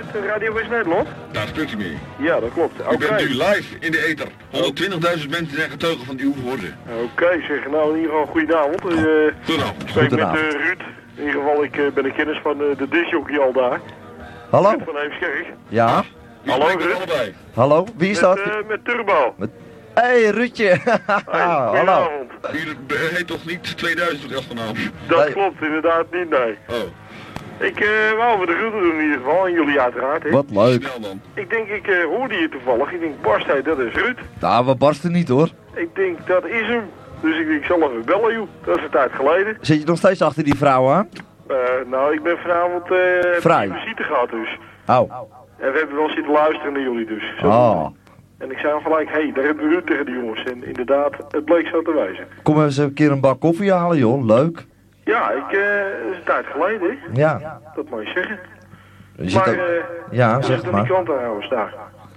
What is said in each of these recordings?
met Radio West-Nederland? Daar spreekt u mee. Ja, dat klopt. U bent nu live in de ether. 120.000 mensen zijn getuigen van uw woorden. Oké, zeg, nou in ieder geval goedenavond. Goedenavond. Ik spreek met Ruud. In ieder geval, ik ben een kennis van de discjockey al daar. Hallo? Ruud van Heemskerk. Ja? Hallo Ruud. Allebei. Hallo, wie is dat? Met Turbo. Hey, Ruudje. Hallo. Goedenavond. U heet toch niet 2000 tot vanavond? Dat Nee. klopt inderdaad niet, nee. Oh, Ik wou met de groeten doen in ieder geval, en jullie uiteraard. Hè. Wat leuk. snel dan. Ik denk, ik hoorde je toevallig. Ik denk, Barst, hey, dat is Ruud. Nou, we barsten niet hoor. Ik denk, dat is hem. Dus ik denk, ik zal even bellen, joh. Dat is een tijd geleden. Zit je nog steeds achter die vrouw aan? Nou, ik ben vanavond Vrij. visite gehad dus. Oh. En we hebben wel zitten luisteren naar jullie dus. Zo. Oh. En ik zei hem gelijk, hé, daar hebben we Ruud tegen die jongens. En inderdaad, het bleek zo te wijzen. Kom eens een keer een bak koffie halen joh, leuk. Ja, dat is een tijd geleden, hè. Ja. Dat mag je zeggen. Je zit Maar, ook... Ja, hoe is zeg het aan die maar. kant trouwens daar?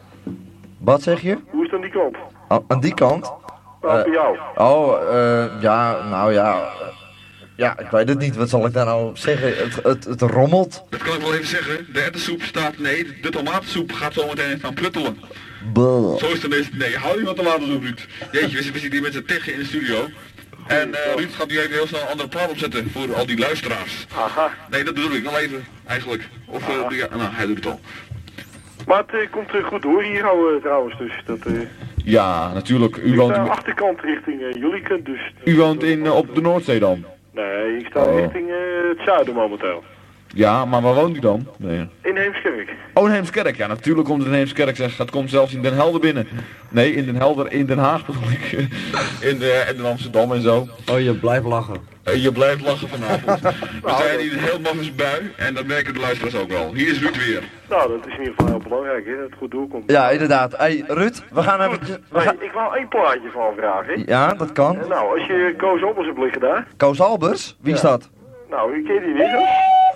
Wat zeg je? Hoe is het aan die kant? Oh, aan die kant? Nou, voor jou. Oh, ja, nou ja. Ja, ik weet het niet. Wat zal ik daar nou zeggen? Het rommelt. Dat kan ik wel even zeggen. De erwtensoep staat, nee, de tomatensoep gaat zo meteen gaan pruttelen. Buh. Zo is het ineens, nee, hou je wat tomatensoep, Ruud. Jeetje, we zitten hier met z'n tegen in de studio. En Ruud gaat nu even heel snel een andere plaat opzetten voor al die luisteraars. Aha. Nee, dat bedoel ik wel even, eigenlijk. Of, ja, nou, hij doet het al. Maar het komt goed hoor hier trouwens. Dus dat, Ja, natuurlijk. U ik woont, sta achterkant richting jullie kant dus. u woont op de Noordzee dan? Nee, ik sta richting het zuiden momenteel. Ja, maar waar woont u dan? Nee. In Heemskerk. Oh, in Heemskerk. Ja, natuurlijk komt het in Heemskerk. Zeg, het komt zelfs in Den Helder binnen. Nee, in Den Helder, in Den Haag bedoel ik. In Amsterdam en zo. Oh, je blijft lachen. Je blijft lachen vanavond. We zijn hier heel maffes bui en dat merken de luisteraars ook wel. Hier is Ruud weer. Nou, dat is in ieder geval heel belangrijk, hè, dat het goed doorkomt. Ja, inderdaad. Hey, Ruud, we gaan even... Goed, hey, ik wou één plaatje van vragen. Hè. Ja, dat kan. Nou, als je Koos Albers hebt liggen daar. Koos Albers? Wie is dat? Nou, u kent die niet, hoor.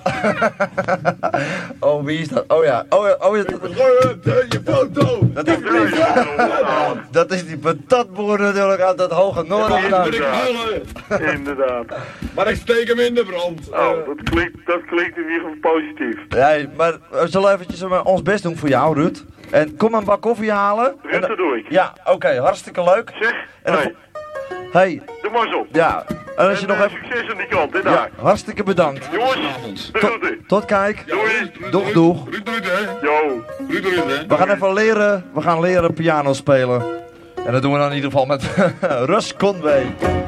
Oh, wie is dat? Oh ja. Oh, Je foto! dat is die patatboer natuurlijk uit het hoge noorden. Inderdaad. Maar ik steek hem in de brand. Oh, dat klinkt in ieder geval positief. Ja, maar we zullen eventjes ons best doen voor jou, Ruud. En kom een bak koffie halen. Ruud, dat doe ik. Ja, oké, hartstikke leuk. Zeg, En dan- hey, Hey, de mazzel. ja. En als je En, nog even... succes aan die kant, hè, Ja, daar. hartstikke bedankt. Jongens, de groeten. Tot kijk. Doei. Doeg. Ruud, hè? Yo. Ruud, hè? We gaan even leren, piano spelen. En dat doen we dan in ieder geval met Russ Conway.